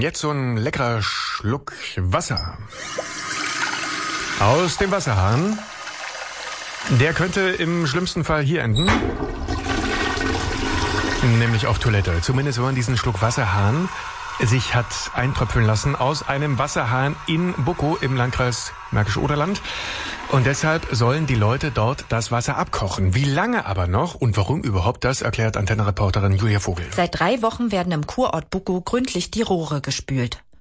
Jetzt so ein leckerer Schluck Wasser. Aus dem Wasserhahn. Der könnte im schlimmsten Fall hier enden. Nämlich auf Toilette. Zumindest wenn man diesen Schluck Wasserhahn sich hat eintröpfeln lassen aus einem Wasserhahn in Buckow im Landkreis Märkisch-Oderland. Und deshalb sollen die Leute dort das Wasser abkochen. Wie lange aber noch und warum überhaupt, das erklärt Antenne-Reporterin Julia Vogel. Seit 3 Wochen werden im Kurort Buckow gründlich die Rohre gespült.